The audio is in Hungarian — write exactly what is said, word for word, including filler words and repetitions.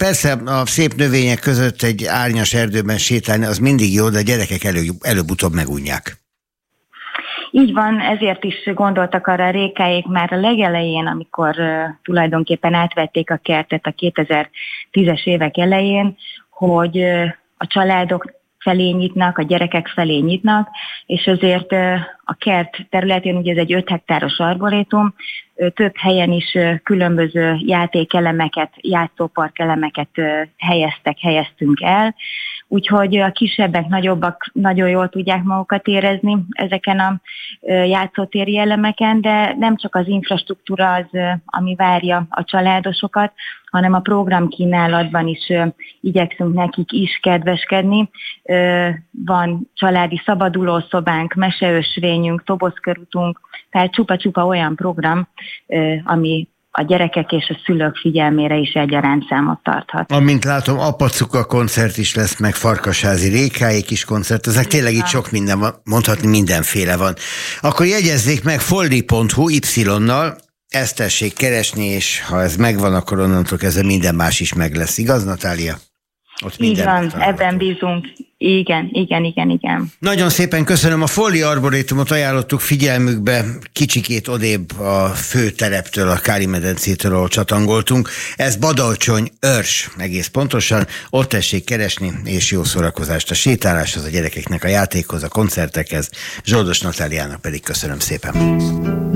persze a szép növények között egy árnyas erdőben sétálni az mindig jó, de a gyerekek elő, előbb-utóbb megunják. Így van, ezért is gondoltak arra a Rékáék már a legelején, amikor uh, tulajdonképpen átvették a kertet a kétezer-tízes évek elején, hogy uh, a családok felé nyitnak, a gyerekek felé nyitnak, és ezért uh, a kert területén, ugye ez egy öt hektáros arborétum, uh, több helyen is uh, különböző játékelemeket, játszóparkelemeket uh, helyeztek, helyeztünk el, úgyhogy a kisebbek, nagyobbak nagyon jól tudják magukat érezni ezeken a játszótéri elemeken, de nem csak az infrastruktúra az, ami várja a családosokat, hanem a programkínálatban is igyekszünk nekik is kedveskedni. Van családi szabadulószobánk, meseösvényünk, tobozkörutunk, tehát csupa-csupa olyan program, ami a gyerekek és a szülők figyelmére is egyaránt számot tarthat. Amint látom, apacuka koncert is lesz, meg Farkasházi Rékáék is koncert, ezek tényleg itt sok minden van, mondhatni mindenféle van. Akkor jegyezzék meg foldi pont hu Y-nal, ezt tessék keresni, és ha ez megvan, akkor onnantól kezdve minden más is meg lesz. Igaz, Natália? Ott így van, ebben bízunk. Igen, igen, igen, igen. Nagyon szépen köszönöm. A Foldi Arborétumot ajánlottuk figyelmükbe, kicsikét odébb a főtereptől, a Káli-medencétől, ahol csatangoltunk. Ez Badalcsony Örs, egész pontosan. Ott tessék keresni, és jó szórakozást a sétáláshoz, a gyerekeknek a játékhoz, a koncertekhez. Zsoldos Natáliának pedig köszönöm szépen.